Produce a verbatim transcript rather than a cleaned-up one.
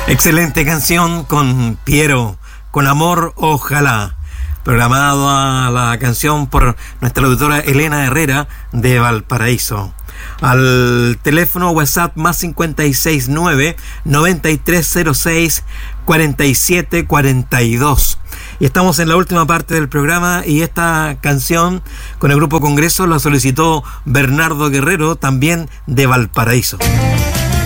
Excelente canción con Piero, con amor, ojalá. Programado a la canción por nuestra auditora Elena Herrera de Valparaíso. Al teléfono WhatsApp más cinco seis nueve, nueve tres cero seis, cuatro siete cuatro dos. Y estamos en la última parte del programa y esta canción con el Grupo Congreso la solicitó Bernardo Guerrero, también de Valparaíso.